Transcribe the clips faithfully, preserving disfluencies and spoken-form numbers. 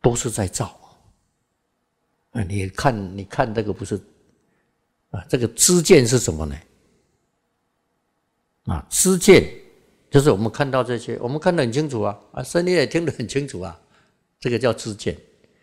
都是在造。啊，你看，你看这个不是啊？这个知见是什么呢？啊，知见就是我们看到这些，我们看得很清楚啊，啊，声音也听得很清楚啊，这个叫知见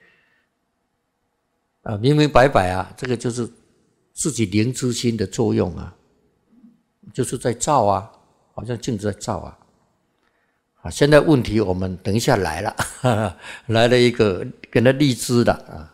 啊，明明白白啊，这个就是自己灵知心的作用啊，就是在照啊，好像镜子在照啊。啊，现在问题我们等一下来了，哈哈，来了一个跟他立知的啊。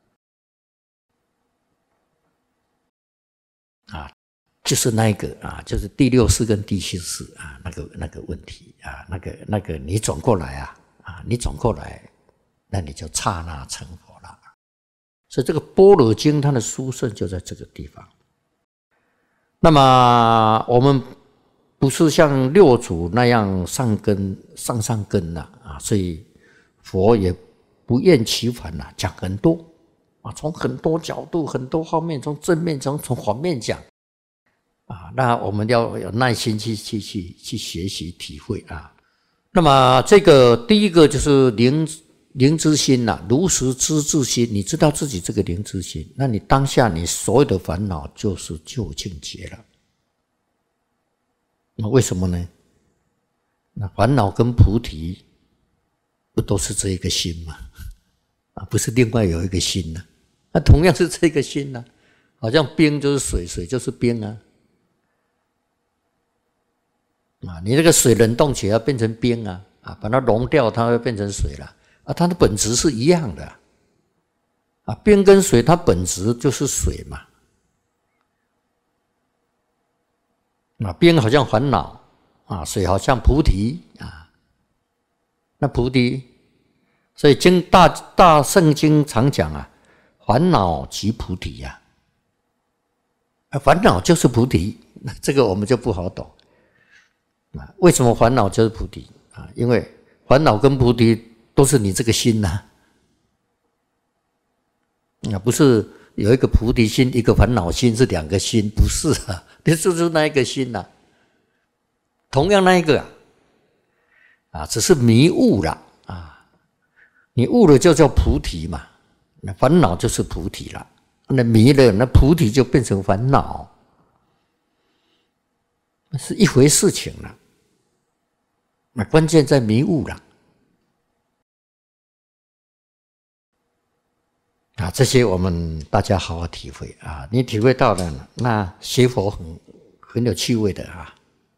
啊，就是那一个啊，就是第六识跟第七识啊，那个那个问题啊，那个那个你转过来啊，啊，你转过来，那你就刹那成佛了。所以这个般若经它的殊胜就在这个地方。那么我们不是像六祖那样上根上上根了啊，所以佛也不厌其烦啦，讲很多。啊，从很多角度、很多方面，从正面、从从反面讲，啊，那我们要有耐心去去去去学习、体会啊。那么这个第一个就是灵灵知心呐，如实知自心，你知道自己这个灵知心，那你当下你所有的烦恼就是究竟解了。那为什么呢？那烦恼跟菩提不都是这一个心吗？啊，不是另外有一个心呢？那同样是这个心呢、啊，好像冰就是水，水就是冰啊。啊，你那个水冷冻起来要变成冰啊，啊，把它融掉，它会变成水了。啊，它的本质是一样的。啊，冰跟水它本质就是水嘛。啊，冰好像烦恼，啊，水好像菩提啊。那菩提，所以经大大圣经常讲啊。烦恼即菩提呀、啊，烦恼就是菩提，这个我们就不好懂啊。为什么烦恼就是菩提啊？因为烦恼跟菩提都是你这个心呐、啊，啊，不是有一个菩提心，一个烦恼心是两个心，不是啊，你就是那一个心呐、啊，同样那一个啊，啊，只是迷悟了啊，你悟了就叫菩提嘛。那烦恼就是菩提了，那迷了，那菩提就变成烦恼，是一回事情了。那关键在迷悟了啊！这些我们大家好好体会啊！你体会到了，那学佛很很有趣味的啊。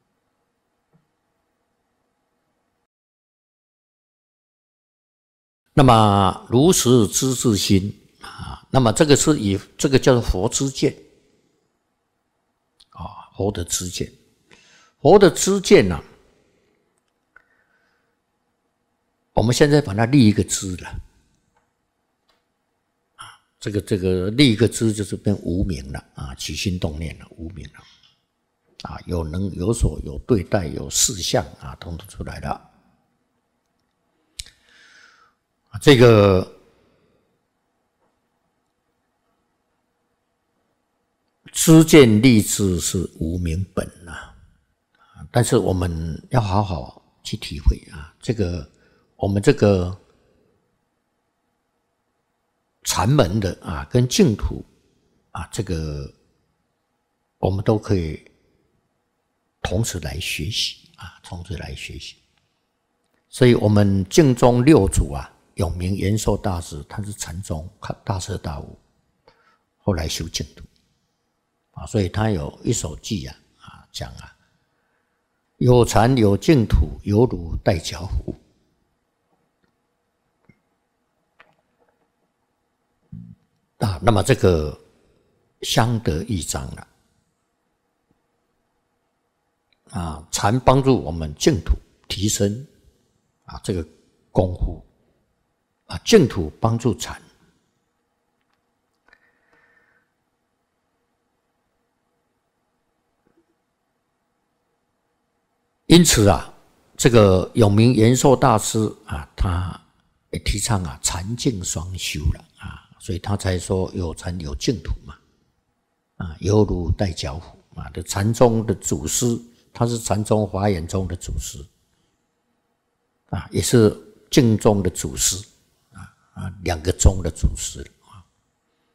那么如实知自心啊，那么这个是以这个叫做佛知见啊，佛的知见，佛的知见呢、啊，我们现在把它立一个知了啊，这个这个立一个知就是变无明了啊，起心动念了，无明了啊，有能有所有对待有事项啊，统统出来了。这个知见立知是无明本啊，但是我们要好好去体会啊，这个我们这个禅门的啊，跟净土啊，这个我们都可以同时来学习啊，同时来学习。所以我们净宗六祖啊。永明延寿大师，他是禅宗大彻大悟，后来修净土啊，所以他有一首偈啊啊讲啊，有禅有净土，犹如带脚虎啊。那么这个相得益彰了啊，禅帮助我们净土提升啊这个功夫。啊，净土帮助禅，因此啊，这个永明延寿大师啊，他也提倡啊禅净双修了啊，所以他才说有禅有净土嘛，啊，犹如带脚虎啊的禅宗的祖师，他是禅宗华严宗的祖师啊，也是净宗的祖师。 啊，两个钟的祖师。